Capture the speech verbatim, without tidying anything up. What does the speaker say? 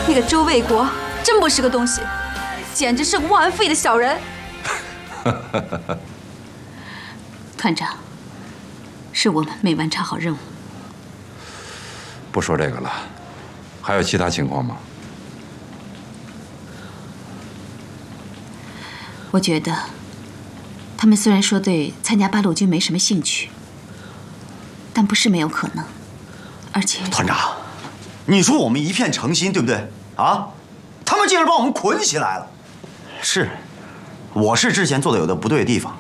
那个周卫国真不是个东西，简直是个忘恩负义的小人。 团长，是我们没完成好任务。 不说这个了，还有其他情况吗？ 我觉得，他们虽然说对参加八路军没什么兴趣，但不是没有可能。而且， 团长，你说我们一片诚心，对不对？啊，他们竟然把我们捆起来了。是，我是之前做的有的不对的地方，